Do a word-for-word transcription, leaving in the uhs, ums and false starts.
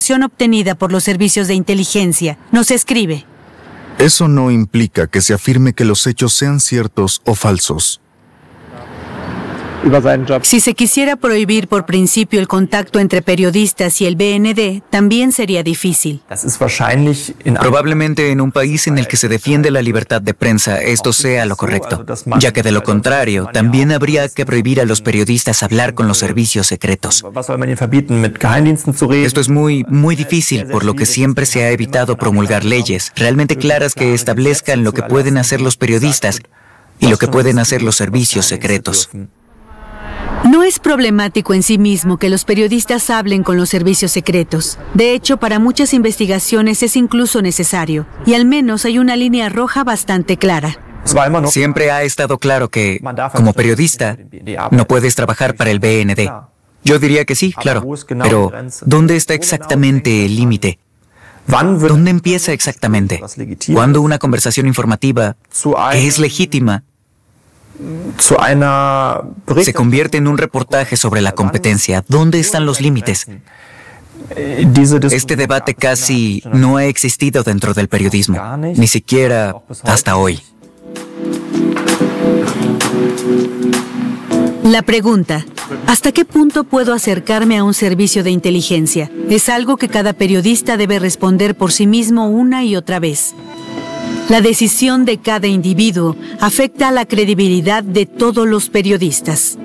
obtenida por los servicios de inteligencia. Nos escribe. Eso no implica que se afirme que los hechos sean ciertos o falsos. Si se quisiera prohibir por principio el contacto entre periodistas y el B N D, también sería difícil. Probablemente en un país en el que se defiende la libertad de prensa esto sea lo correcto, ya que de lo contrario, también habría que prohibir a los periodistas hablar con los servicios secretos. Esto es muy, muy difícil, por lo que siempre se ha evitado promulgar leyes realmente claras que establezcan lo que pueden hacer los periodistas y lo que pueden hacer los servicios secretos. No es problemático en sí mismo que los periodistas hablen con los servicios secretos. De hecho, para muchas investigaciones es incluso necesario, y al menos hay una línea roja bastante clara. Siempre ha estado claro que, como periodista, no puedes trabajar para el B N D. Yo diría que sí, claro, pero ¿dónde está exactamente el límite? ¿Dónde empieza exactamente? ¿Cuándo una conversación informativa, que es legítima, se convierte en un reportaje sobre la competencia? ¿Dónde están los límites? Este debate casi no ha existido dentro del periodismo, ni siquiera hasta hoy. La pregunta, ¿hasta qué punto puedo acercarme a un servicio de inteligencia? Es algo que cada periodista debe responder por sí mismo una y otra vez. La decisión de cada individuo afecta a la credibilidad de todos los periodistas.